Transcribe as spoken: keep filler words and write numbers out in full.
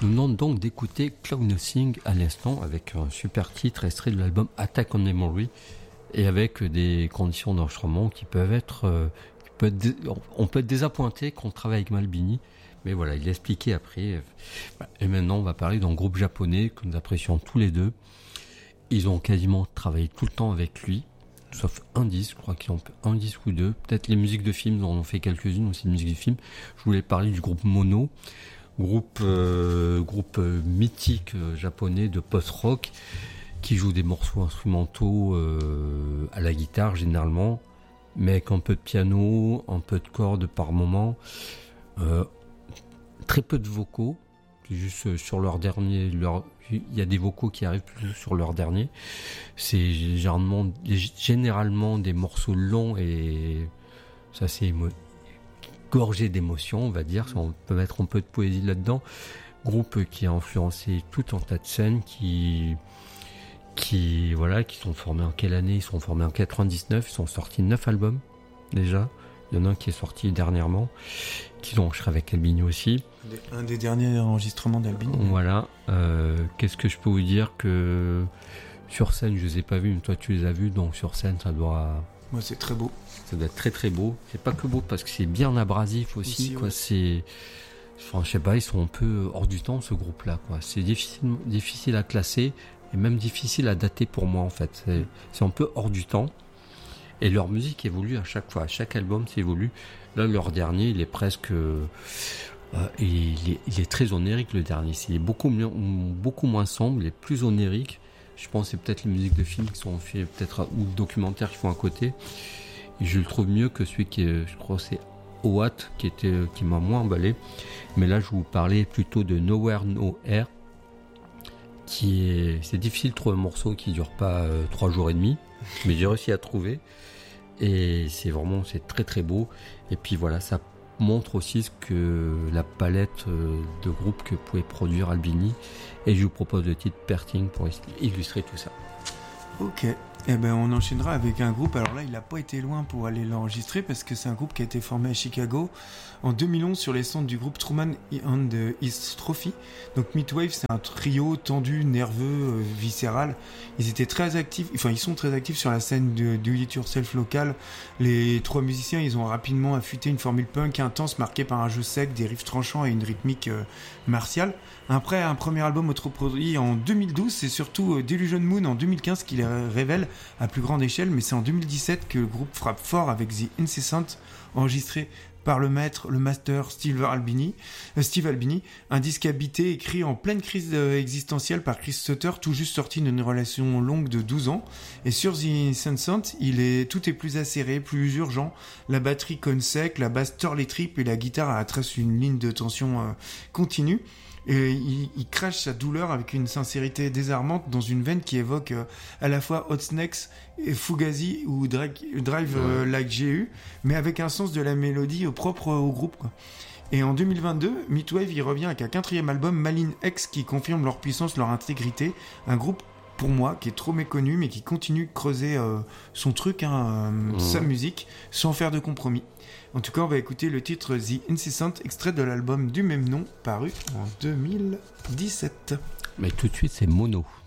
Nous venons donc d'écouter Cloud Nothing à l'instant avec un super titre extrait de l'album Attack on Memory et avec des conditions d'enregistrement qui peuvent être, euh, qui peut être dé- on peut être désappointé quand on travaille avec Malbini, mais voilà, il l'a expliqué après. Et maintenant, on va parler d'un groupe japonais que nous apprécions tous les deux. Ils ont quasiment travaillé tout le temps avec lui, sauf un disque, je crois qu'ils ont un disque ou deux. Peut-être les musiques de films, on en fait quelques-unes aussi, de musiques de films. Je voulais parler du groupe Mono. Groupe, euh, groupe euh, mythique euh, japonais de post-rock qui joue des morceaux instrumentaux euh, à la guitare généralement, mais avec un peu de piano, un peu de cordes par moment, euh, très peu de vocaux, juste sur leur dernier, leur, il y a des vocaux qui arrivent plus sur leur dernier. C'est généralement, généralement des morceaux longs et ça c'est émo- gorgé d'émotions, on va dire, on peut mettre un peu de poésie là-dedans. Groupe qui a influencé tout un tas de scènes, qui, qui, voilà, qui sont formés en quelle année? Ils sont formés en quatre-vingt-dix-neuf, ils sont sortis neuf albums, déjà. Il y en a un qui est sorti dernièrement, qui ont enregistré avec Albini aussi. Un des derniers enregistrements d'Albini. Voilà. Euh, qu'est-ce que je peux vous dire que sur scène, je les ai pas vus, mais toi tu les as vus, donc sur scène, ça doit... Moi, c'est très beau. Ça doit être très très beau. C'est pas que beau parce que c'est bien abrasif aussi, aussi quoi. Ouais. C'est, enfin, je sais pas, ils sont un peu hors du temps, ce groupe-là, quoi. C'est difficile, difficile à classer et même difficile à dater pour moi, en fait. C'est, c'est un peu hors du temps. Et leur musique évolue à chaque fois. À chaque album, ça évolue. Là, leur dernier, il est presque, euh, il, est, il est très onirique, le dernier. Il est beaucoup mieux, beaucoup moins sombre, il est plus onirique. Je pense que c'est peut-être les musiques de films qui sont faites, peut-être, ou documentaires qui font à côté. Et je le trouve mieux que celui qui est, je crois que c'est Oat, qui était, qui m'a moins emballé. Mais là, je vous parlais plutôt de Nowhere No Air, qui est, c'est difficile de trouver un morceau qui dure pas euh, trois jours et demi, mais j'ai réussi à trouver. Et c'est vraiment, c'est très très beau. Et puis voilà, ça montre aussi ce que la palette euh, de groupes que pouvait produire Albini. Et je vous propose le titre Perting pour illustrer tout ça. Ok. Eh ben, on enchaînera avec un groupe. Alors là, il n'a pas été loin pour aller l'enregistrer parce que c'est un groupe qui a été formé à Chicago en deux mille onze sur les centres du groupe Truman and His Trophy. Donc Midwave, c'est un trio tendu, nerveux, euh, viscéral. Ils étaient très actifs, enfin ils sont très actifs sur la scène de Do It Yourself locale. Les trois musiciens, ils ont rapidement affûté une formule punk intense marquée par un jeu sec, des riffs tranchants et une rythmique euh, martiale. Après un premier album autoproduit en deux mille douze, c'est surtout euh, Delusion Moon en deux mille quinze qui les révèle à plus grande échelle, mais c'est en deux mille dix-sept que le groupe frappe fort avec The Incessant, enregistré par le maître, le master Steve Albini, euh, Steve Albini, un disque habité écrit en pleine crise euh, existentielle par Chris Sutter, tout juste sorti d'une relation longue de douze ans. Et sur The Incessant, il est, tout est plus acéré, plus urgent. La batterie conne sec, la basse tord les tripes et la guitare trace une ligne de tension euh, continue. Et il, il crache sa douleur avec une sincérité désarmante dans une veine qui évoque euh, à la fois Hot Snakes et Fugazi ou Drive, Drive euh, Like G U, mais avec un sens de la mélodie propre au groupe, quoi. Et en deux mille vingt-deux, Midwave il revient avec un quatrième album, Malin X, qui confirme leur puissance, leur intégrité. Un groupe, pour moi, qui est trop méconnu, mais qui continue de creuser euh, son truc, hein, euh, mmh. sa musique, sans faire de compromis. En tout cas, on va écouter le titre The Incessant, extrait de l'album du même nom, paru en deux mille dix-sept. Mais tout de suite, c'est Mono.